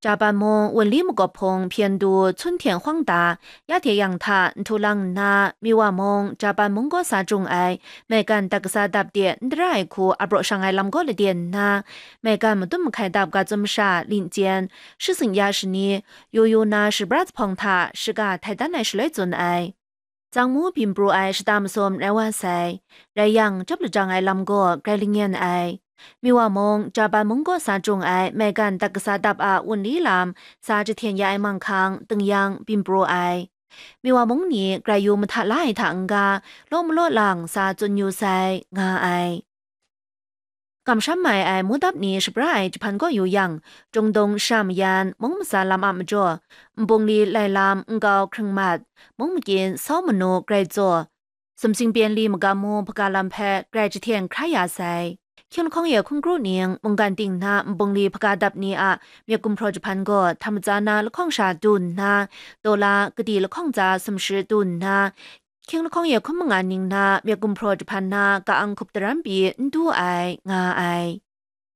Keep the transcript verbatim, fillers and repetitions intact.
จาบานมงวันลีมกบพงเพียนดูชุนเทียนขวางตายาเทียยังทาทุลังนามีว่ามงจาบานมงก็สาจงไอแม่กันตักษาดับเดียนได้คูอับรชังไอลำก็เลยเดียนนาแม่กันมันตุ้มไข่ดับกาจมชาลินเจียน是สิ่งยาชนียูยูนา是บรัดพงทา是กาไทยด้านในสเลยจนไอจังมูพิมปรูไอ是ตามสมในว่าใส่ไรยังจับหรือจังไอลำก็ไกลลิงเงียนไอมีว่ามงจาบานมงก็สาจงไอแม่กันตักษาดับอาวันลีลามสาจะเทียนยาไอมังคังตึงยังพิมปรูไอมีว่ามงนี้ไกลยูมทะลายทางกาโลมโลหลังสาจนยูไซงาไอกำช้ำหมายไอมูดับนี้สปรายจะพันก็อยู่ยังจงดงชามยานมงมสาลามอามจ่อมบงลีไลลามงกาวครึ่งมัดมงมกินเศร้ามโนไกรจ่อสมสิงเปียนลีมกามูพกาลามแพไกรจะเทียนใครยาไซเขียนของเย่คุณครูเนียงมงการติงนามบงลีพกาดับนี้อะเมียกุมพรจะพันก็ทำจานาละข้องชาดุนนาโดลากดีละข้องจาสมชื่อดุนนาเขียนละข้องเย่คุณมงานนิงนาเมียกุมพรจะพันนากะอังคุบตรัมปีนดูไองาไอ